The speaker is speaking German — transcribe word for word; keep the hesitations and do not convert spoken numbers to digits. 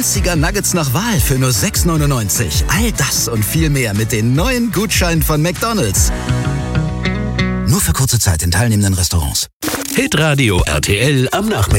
winziger Nuggets nach Wahl für nur sechs neunundneunzig. All das und viel mehr mit den neuen Gutscheinen von McDonald's. Nur für kurze Zeit in teilnehmenden Restaurants. Hitradio R T L am Nachmittag.